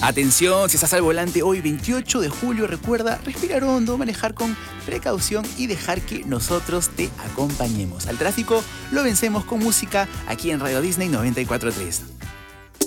Atención, si estás al volante hoy 28 de julio, recuerda respirar hondo, manejar con precaución y dejar que nosotros te acompañemos. Al tráfico lo vencemos con música aquí en Radio Disney 94.3.